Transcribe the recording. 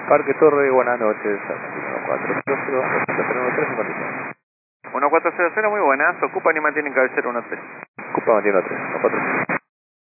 Parque Torre, buenas noches. 1400, 1400, muy buenas. Ocupan y mantienen cabecera 13. Ocupa, mantiene 13, 1400.